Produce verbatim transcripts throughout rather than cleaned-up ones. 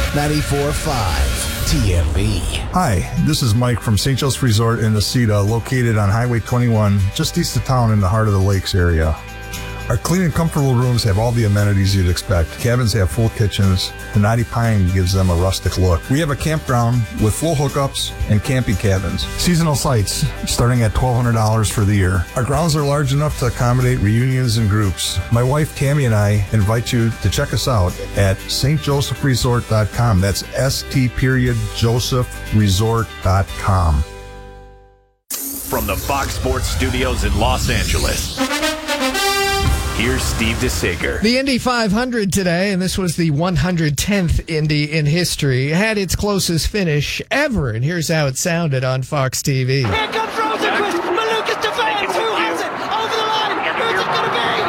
ninety-four point five T M B. Hi, this is Mike from Saint Joseph's Resort in Necedah, located on Highway twenty-one, just east of town in the heart of the lakes area. Our clean and comfortable rooms have all the amenities you'd expect. Cabins have full kitchens. The knotty pine gives them a rustic look. We have a campground with full hookups and camping cabins. Seasonal sites starting at twelve hundred dollars for the year. Our grounds are large enough to accommodate reunions and groups. My wife Tammy and I invite you to check us out at S T Joseph Resort dot com. That's S T period Joseph Resort dot com. From the Fox Sports Studios in Los Angeles, here's Steve DeSager. The Indy five hundred today, and this was the one hundred tenth Indy in history, had its closest finish ever, and here's how it sounded on Fox T V. Here comes Rosenquist. Malukas defends. Who has it? Over the line. Who's it going to be?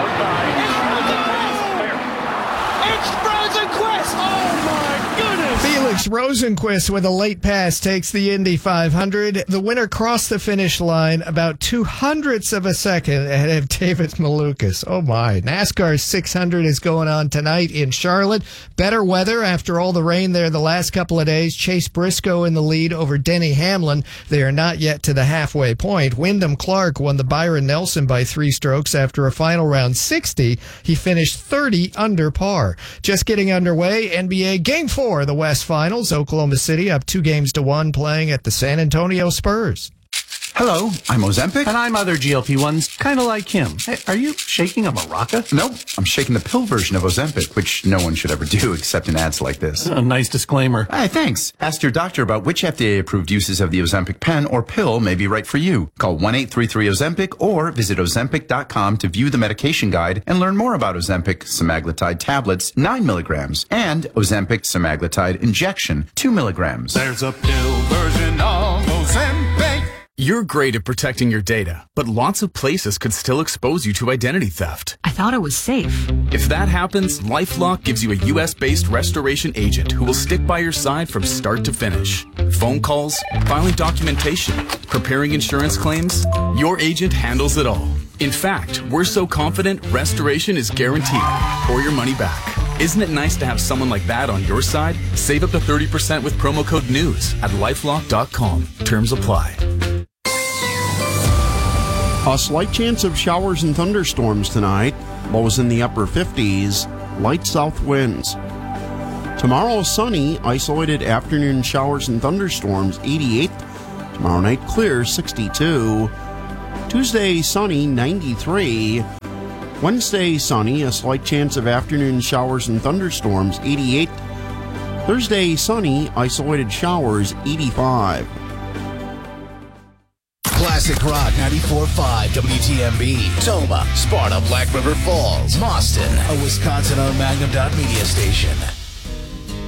It's Rosenquist. Oh, my goodness. Felix Rosenquist with a late pass takes the Indy five hundred. The winner crossed the finish line about two hundredths of a second ahead of David Malukas. Oh my. NASCAR's six hundred is going on tonight in Charlotte. Better weather after all the rain there the last couple of days. Chase Briscoe in the lead over Denny Hamlin. They are not yet to the halfway point. Wyndham Clark won the Byron Nelson by three strokes after a final round sixty. He finished thirty under par. Just getting underway, N B A Game four, the West Finals. Oklahoma City up two games to one, playing at the San Antonio Spurs. Hello, I'm Ozempic. And I'm other G L P ones, kind of like him. Hey, are you shaking a maraca? Nope, I'm shaking the pill version of Ozempic, which no one should ever do except in ads like this. A nice disclaimer. Hey, thanks. Ask your doctor about which F D A-approved uses of the Ozempic pen or pill may be right for you. Call one eight three three Ozempic or visit Ozempic dot com to view the medication guide and learn more about Ozempic semaglutide tablets, nine milligrams, and Ozempic semaglutide injection, two milligrams. There's a pill version of Ozempic. You're great at protecting your data, but lots of places could still expose you to identity theft. I thought it was safe. If that happens, LifeLock gives you a U S-based restoration agent who will stick by your side from start to finish. Phone calls, filing documentation, preparing insurance claims, your agent handles it all. In fact, we're so confident restoration is guaranteed or your money back. Isn't it nice to have someone like that on your side? Save up to thirty percent with promo code NEWS at lifelock dot com. Terms apply. A slight chance of showers and thunderstorms tonight. Lows in the upper fifties. Light south winds. Tomorrow sunny. Isolated afternoon showers and thunderstorms. eighty-eight. Tomorrow night clear. sixty-two. Tuesday sunny. ninety-three. Wednesday sunny. A slight chance of afternoon showers and thunderstorms. eighty-eight. Thursday sunny. Isolated showers. eighty-five. Classic Rock ninety-four point five W T M B. Toma, Sparta, Black River Falls, Boston, a Wisconsin-owned Magnum Dot Media station.